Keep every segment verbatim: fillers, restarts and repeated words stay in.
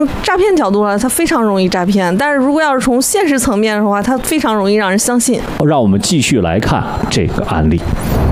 诈骗角度了，它非常容易诈骗，但是如果要是从现实层面的话，它非常容易让人相信。 让我们继续来看这个案例。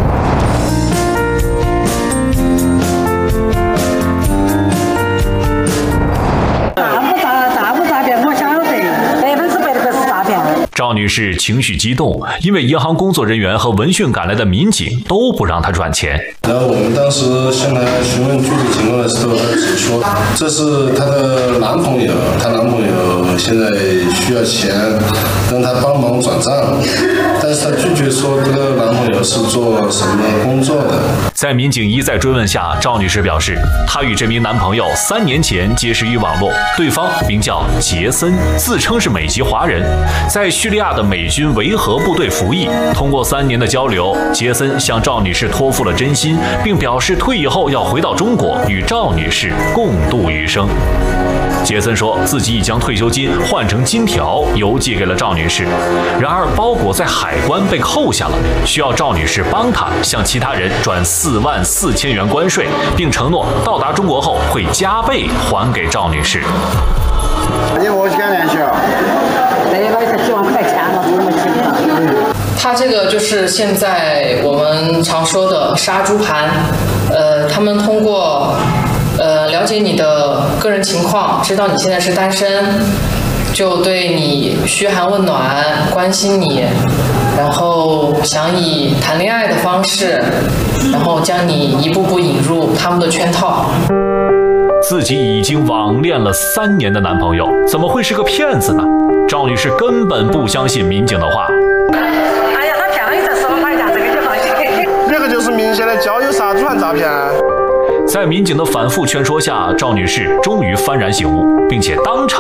赵女士情绪激动，因为银行工作人员和闻讯赶来的民警都不让她转钱。 然后我们当时向她询问具体情况的时候，她只说这是她的男朋友，她男朋友现在需要钱，让她帮忙转账，但是她拒绝说这个男朋友是做什么工作的。 在民警一再追问下，赵女士表示，她与这名男朋友三年前结识于网络，对方名叫杰森，自称是美籍华人，在叙利亚的美军维和部队服役。通过三年的交流，杰森向赵女士托付了真心，并表示退役后要回到中国与赵女士共度余生。杰森说自己已将退休金换成金条邮寄给了赵女士，然而包裹在海关被扣下了，需要赵女士帮他向其他人转四万四千元关税，并承诺到达中国后会加倍还给赵女士。 你我干两下，那个是几万块钱了，这么几个。 他这个就是现在我们常说的杀猪盘，呃，他们通过呃了解你的个人情况，知道你现在是单身，就对你嘘寒问暖，关心你，然后想以谈恋爱的方式，然后将你一步步引入他们的圈套。 自己已经网恋了三年的男朋友，怎么会是个骗子呢？赵女士根本不相信民警的话。 哎呀，他骗了一次，说了他一下这个就放心。这个就是明显的交友杀猪盘诈骗。 在民警的反复劝说下，赵女士终于幡然醒悟，并且当场